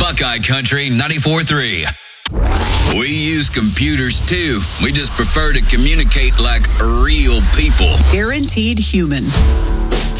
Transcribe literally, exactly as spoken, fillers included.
Buckeye Country ninety-four point three. We use computers too. We just prefer to communicate like real people. Guaranteed human.